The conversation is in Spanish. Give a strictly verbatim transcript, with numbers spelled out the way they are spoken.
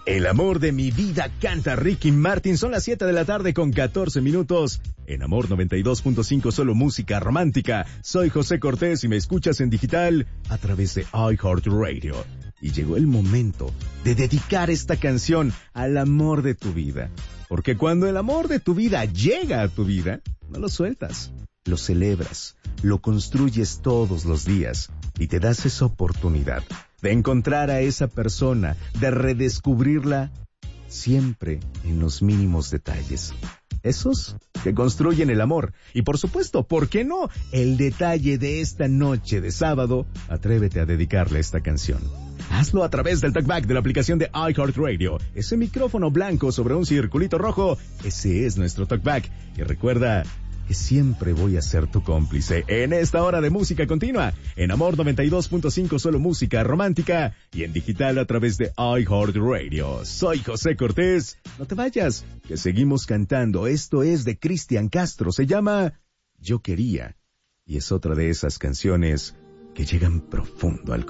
El amor de mi vida canta Ricky Martin. Son las siete de la tarde con catorce minutos. En Amor noventa y dos punto cinco, solo música romántica. Soy José Cortés y me escuchas en digital a través de iHeartRadio. Y llegó el momento de dedicar esta canción al amor de tu vida. Porque cuando el amor de tu vida llega a tu vida, no lo sueltas, lo celebras, lo construyes todos los días y te das esa oportunidad de encontrar a esa persona, de redescubrirla siempre en los mínimos detalles. Esos que construyen el amor. Y por supuesto, ¿por qué no? El detalle de esta noche de sábado, atrévete a dedicarle esta canción. Hazlo a través del talkback de la aplicación de iHeartRadio. Ese micrófono blanco sobre un circulito rojo, ese es nuestro talkback. Y recuerda que siempre voy a ser tu cómplice en esta hora de música continua, en Amor noventa y dos punto cinco, solo música romántica, y en digital a través de iHeartRadio. Soy José Cortés. No te vayas, que seguimos cantando. Esto es de Cristian Castro, se llama Yo Quería, y es otra de esas canciones que llegan profundo al